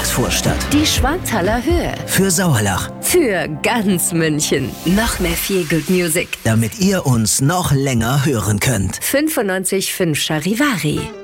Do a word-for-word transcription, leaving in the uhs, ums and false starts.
Ludwigsvorstadt. Die Schwanthaler Höhe. Für Sauerlach. Für ganz München. Noch mehr Feel Good Music. Damit ihr uns noch länger hören könnt. fünfundneunzig Komma fünf Charivari.